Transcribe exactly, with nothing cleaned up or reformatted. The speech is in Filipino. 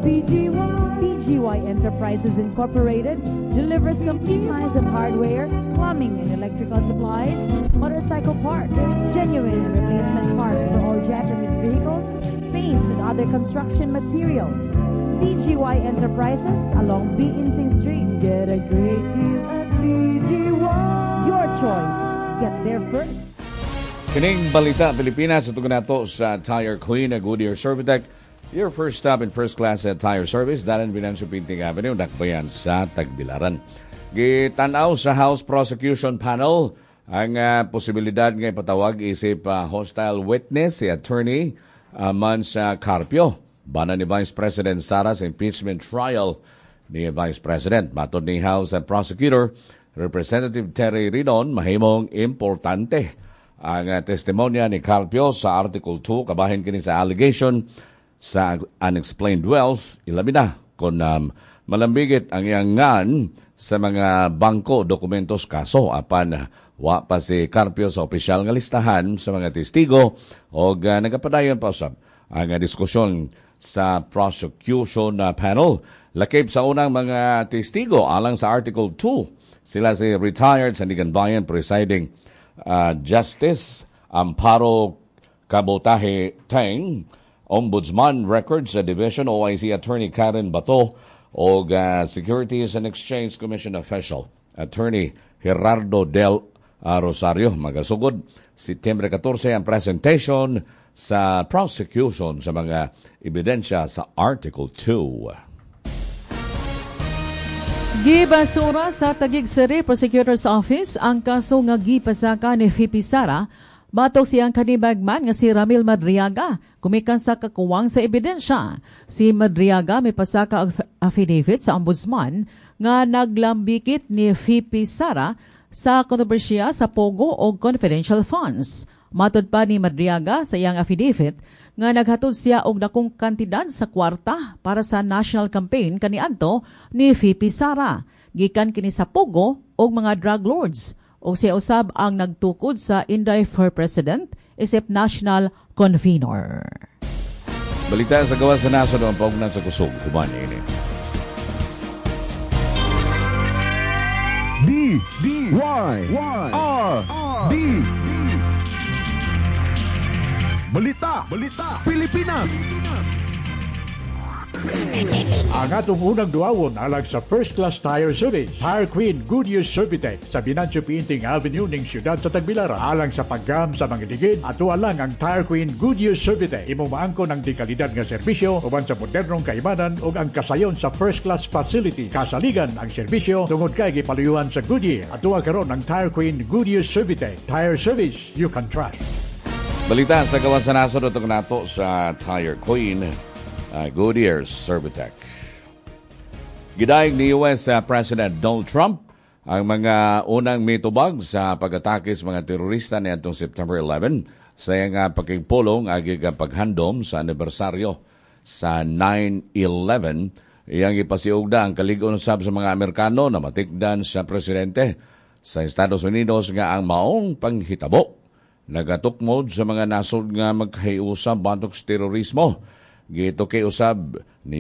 P G Y. P G Y Enterprises Incorporated delivers complete lines of hardware, plumbing and electrical supplies, motorcycle parts, genuine and replacement parts for all Japanese vehicles, paints and other construction materials. P G Y Enterprises along Binting Street. Get a great deal at P G Y. Your choice. Get there first. Kining balita Pilipinas ito nato sa Tire Queen na Goodyear Servitec. Your first stop in first class at tire service, Dalan Binancio Pinting Avenue, Dakbayan sa Tagbilaran. Gitanaw sa House Prosecution Panel ang uh, posibilidad ng ipatawag isip uh, hostile witness si Attorney uh, Mans uh, Carpio. Bana ni Vice President Sara sa impeachment trial ni Vice President. Matod ni House uh, Prosecutor Representative Terry Ridon, mahimong importante ang uh, testimonya ni Carpio sa Article two, kabahin kini sa allegation sa unexplained wealth, ilabi na kung um, malambigit ang iyang ngan sa mga bangko dokumentos kaso apan uh, wa pa si Carpio sa opisyal nga listahan sa mga testigo o uh, nagapadayon pa usab ang uh, diskusyon sa prosecution uh, panel. Lakip sa unang mga testigo alang sa Article two, sila si retired Sandigan Bayan presiding uh, Justice Amparo Cabotaje Teng, Ombudsman Records sa Division O I C Attorney Karen Bato o uh, Securities and Exchange Commission Official Attorney Gerardo Del uh, Rosario. Magasugod September fourteen ang presentation sa prosecution sa mga ebidensya sa Article two. Gibasura sa Taguig City Prosecutor's Office ang kaso nga gipasaka ni Fipi Sara batok siyang kanibagman nga si Ramil Madriaga kumikan sa kakuwang sa ebidensya. Si Madriaga may pasaka affidavit sa ombudsman nga naglambikit ni Fipi Sara sa kontrobersiya sa Pogo o confidential funds. Matod pa ni Madriaga sa iyang affidavit nga naghatod siya og dakong kantidad sa kwarta para sa national campaign kaniadto ni Fipi Sara. Gikan kini sa Pogo og mga drug lords. O siya usab ang nagtukod sa Inday for President isip National Convenor. Balita sa gawas sa naso ang paugnan sa kusog. Kuman ini. D D Y R D Balita Balita Pilipinas. Ang atong unang duawon alang sa First Class Tire Service, Tire Queen Goodyear Servitec sa Binancio Pinting Avenue ning siyudad sa Tagbilaran. Alang sa paggam sa mga digid, ato alang ang Tire Queen Goodyear Servitec. Imo maangkon ang dekalidad nga serbisyo uban sa modernong kaimanan ug ang kasayon sa First Class Facility. Kasaligan ang serbisyo tungod kay gipaluyuhan sa Goodyear. Ato karon ang Tire Queen Goodyear Servitec. Tire service you can trust. Balita sa gawas sa naso dito nato sa Tire Queen Uh, Goodyear Servitec. Gidayeg ni U S uh, President Donald Trump ang mga unang mitubag sa pag-atake sa mga terorista niadtong September eleventh sa iyang uh, pagkigpulong agig paghandom sa anibersaryo sa nine eleven. Iyang ipasiugda ang kaligon usab sa mga Amerikano na matikdan sa presidente sa Estados Unidos nga ang maong panghitabo. Nagatukmod sa mga nasod nga magkahiusab batok sa terorismo. Gito kay usab ni